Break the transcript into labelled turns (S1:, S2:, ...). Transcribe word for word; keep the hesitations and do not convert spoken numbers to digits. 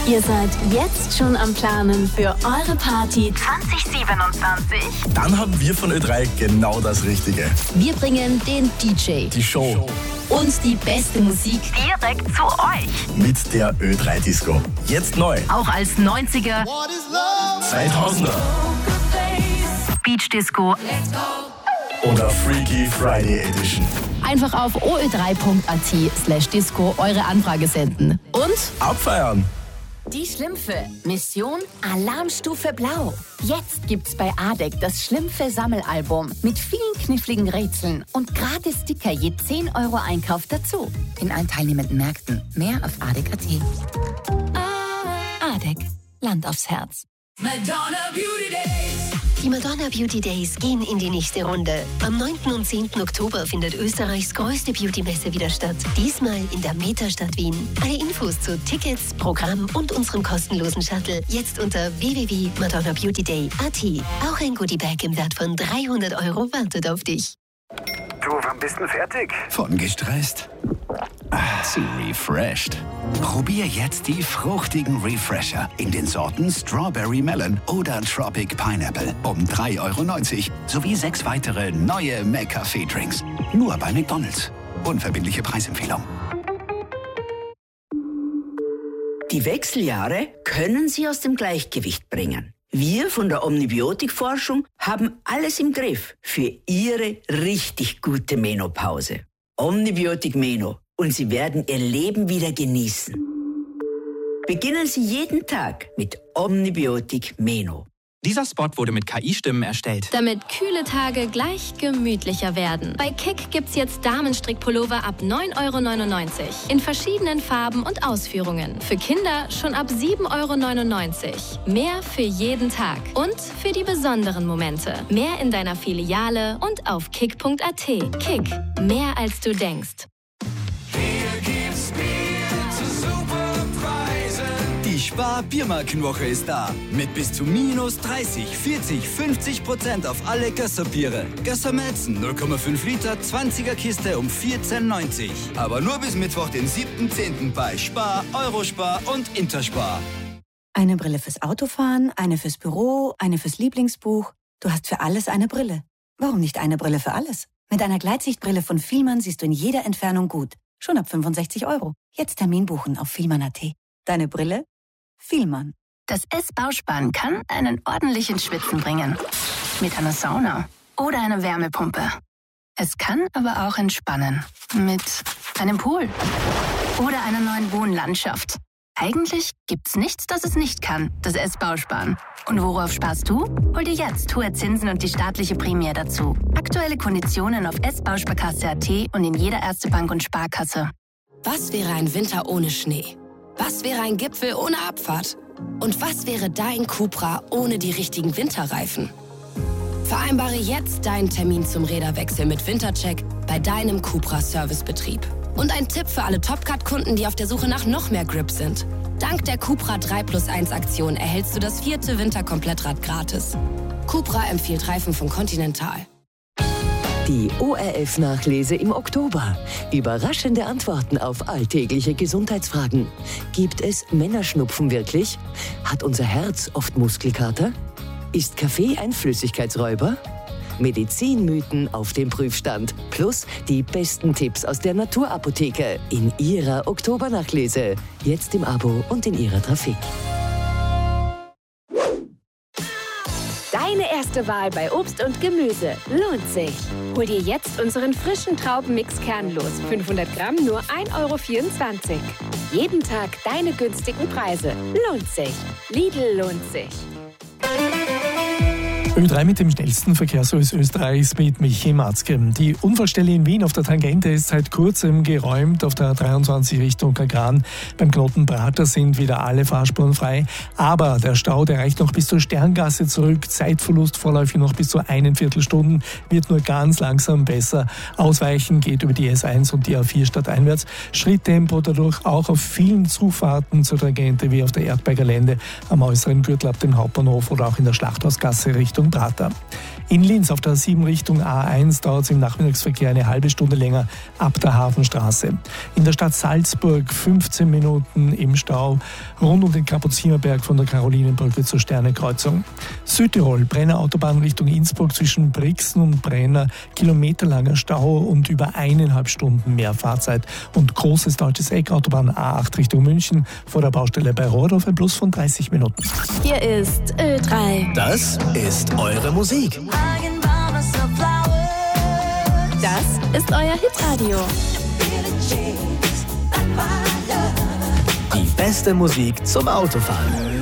S1: Ihr seid jetzt schon am Planen für eure Party zwanzig siebenundzwanzig?
S2: Dann haben wir von Ö drei genau das Richtige.
S3: Wir bringen den D J,
S2: die Show
S3: und die beste Musik
S1: direkt zu euch.
S2: Mit der Ö drei Disco. Jetzt neu.
S1: Auch als neunziger,
S2: zweitausender
S1: Beach Disco
S2: oder Freaky Friday Edition.
S3: Einfach auf o ö drei punkt a t slash disco eure Anfrage senden. Und
S2: abfeiern.
S4: Die Schlümpfe. Mission Alarmstufe Blau. Jetzt gibt's bei ADEC das Schlümpfe-Sammelalbum mit vielen kniffligen Rätseln und gratis Sticker je zehn Euro Einkauf dazu. In allen teilnehmenden Märkten. Mehr auf adec punkt a t. ADEC. Land aufs Herz.
S5: Madonna Beauty Days.
S6: Die Madonna Beauty Days gehen in die nächste Runde. Am neunten und zehnten Oktober findet Österreichs größte Beauty-Messe wieder statt. Diesmal in der Metastadt Wien. Alle Infos zu Tickets, Programm und unserem kostenlosen Shuttle jetzt unter w w w punkt madonna beauty day punkt a t. Auch ein Goodiebag im Wert von dreihundert Euro wartet auf dich.
S7: Du, wann bist du fertig?
S8: Von gestresst zu refreshed. Probier jetzt die fruchtigen Refresher in den Sorten Strawberry Melon oder Tropic Pineapple um drei Euro neunzig sowie sechs weitere neue McCafé-Drinks. Nur bei McDonald's. Unverbindliche Preisempfehlung.
S9: Die Wechseljahre können Sie aus dem Gleichgewicht bringen. Wir von der Omnibiotik-Forschung haben alles im Griff für Ihre richtig gute Menopause. Omnibiotik Meno. Und Sie werden Ihr Leben wieder genießen. Beginnen Sie jeden Tag mit Omnibiotik Meno.
S10: Dieser Spot wurde mit K I-Stimmen erstellt.
S11: Damit kühle Tage gleich gemütlicher werden. Bei Kick gibt's jetzt Damenstrickpullover ab neun Euro neunundneunzig. In verschiedenen Farben und Ausführungen. Für Kinder schon ab sieben Euro neunundneunzig. Mehr für jeden Tag. Und für die besonderen Momente. Mehr in deiner Filiale und auf kick punkt a t. Kick. Mehr als du denkst.
S12: Die Spar-Biermarkenwoche ist da. Mit bis zu minus dreißig, vierzig, fünfzig Prozent auf alle Gösser-Biere. Gösser Malzen null Komma fünf Liter, zwanziger Kiste um vierzehn neunzig. Aber nur bis Mittwoch, den siebten zehnten bei Spar, Eurospar und Interspar.
S13: Eine Brille fürs Autofahren, eine fürs Büro, eine fürs Lieblingsbuch. Du hast für alles eine Brille. Warum nicht eine Brille für alles? Mit einer Gleitsichtbrille von Fielmann siehst du in jeder Entfernung gut. Schon ab fünfundsechzig Euro. Jetzt Termin buchen auf fielmann punkt a t. Deine Brille? Fielmann.
S4: Das S-Bausparen kann einen ordentlichen Schwitzen bringen. Mit einer Sauna oder einer Wärmepumpe. Es kann aber auch entspannen. Mit einem Pool oder einer neuen Wohnlandschaft. Eigentlich gibt's nichts, das es nicht kann, das S-Bausparen. Und worauf sparst du? Hol dir jetzt hohe Zinsen und die staatliche Prämie dazu. Aktuelle Konditionen auf s bausparkasse punkt a t und in jeder Erste Bank und Sparkasse.
S14: Was wäre ein Winter ohne Schnee? Was wäre ein Gipfel ohne Abfahrt? Und was wäre dein Cupra ohne die richtigen Winterreifen? Vereinbare jetzt deinen Termin zum Räderwechsel mit Wintercheck bei deinem Cupra Servicebetrieb. Und ein Tipp für alle Topcat-Kunden, die auf der Suche nach noch mehr Grip sind. Dank der Cupra drei plus eins Aktion erhältst du das vierte Winterkomplettrad gratis. Cupra empfiehlt Reifen von Continental.
S15: Die O R F-Nachlese im Oktober. Überraschende Antworten auf alltägliche Gesundheitsfragen. Gibt es Männerschnupfen wirklich? Hat unser Herz oft Muskelkater? Ist Kaffee ein Flüssigkeitsräuber? Medizinmythen auf dem Prüfstand. Plus die besten Tipps aus der Naturapotheke in Ihrer Oktobernachlese. Jetzt im Abo und in Ihrer Trafik.
S16: Deine erste Wahl bei Obst und Gemüse lohnt sich. Hol dir jetzt unseren frischen Traubenmix kernlos. fünfhundert Gramm nur ein Euro vierundzwanzig. Jeden Tag deine günstigen Preise. Lohnt sich. Lidl lohnt sich.
S17: Ö drei mit dem schnellsten Verkehrsservice Österreichs mit Michi Matzke. Die Unfallstelle in Wien auf der Tangente ist seit kurzem geräumt. Auf der dreiundzwanzig Richtung Kagran beim Knoten Prater sind wieder alle Fahrspuren frei. Aber der Stau, der reicht noch bis zur Sterngasse zurück. Zeitverlust vorläufig noch bis zu einen Viertelstunden. Wird nur ganz langsam besser. Ausweichen geht über die S eins und die A vier stadteinwärts. Schritttempo dadurch auch auf vielen Zufahrten zur Tangente wie auf der Erdberger Lände am äußeren Gürtel ab dem Hauptbahnhof oder auch in der Schlachthausgasse Richtung Prater. In Linz auf der sieben Richtung A eins dauert es im Nachmittagsverkehr eine halbe Stunde länger ab der Hafenstraße. In der Stadt Salzburg fünfzehn Minuten im Stau rund um den Kapuzinerberg von der Karolinenbrücke zur Sternekreuzung. Südtirol, Brenner Autobahn Richtung Innsbruck zwischen Brixen und Brenner, kilometerlanger Stau und über eineinhalb Stunden mehr Fahrzeit. Und großes deutsches Eck, Autobahn A acht Richtung München vor der Baustelle bei Rohrdorf, ein Plus von dreißig Minuten.
S11: Hier ist Ö drei.
S2: Das ist eure Musik.
S11: Das ist euer Hitradio.
S2: Die beste Musik zum Autofahren.